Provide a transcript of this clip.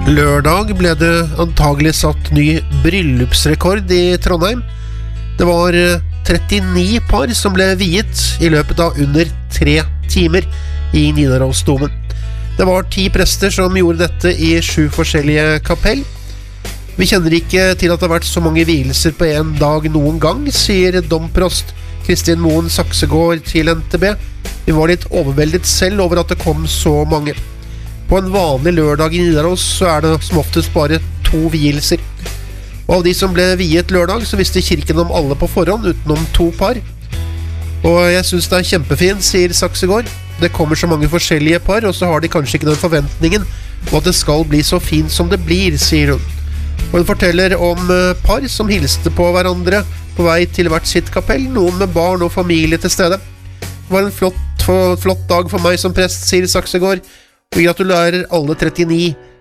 Lørdag ble det antagelig satt ny bryllupsrekord i Trondheim. Det var 39 par som ble viet i løpet av under 3 timer i Nidarosdomen. Det var 10 prester som gjorde dette i 7 forskjellige kapell. Vi kjenner ikke til at det har vært så mange vielser på en dag noen gang, sier domprost Kristin Moen Saksegård til NTB. Vi var litt overveldet selv over at det kom så mange. På en vanlig lørdag i Nidaros så er det som oftest bare 2 vielser. Og av de som ble viet lørdag så visste kirken om alle på forhånd utenom 2 par. Og jeg synes det er kjempefint, sier Saksegård. Det kommer så mange forskjellige par, og så har de kanskje ikke den forventningen om at det skal bli så fint som det blir, sier hun. Og hun forteller om par som hilste på hverandre på vei til hvert sitt kapell, noen med barn og familie til stede. Det var en flott dag for meg som prest, sier Saksegård, og gratulerer alle 39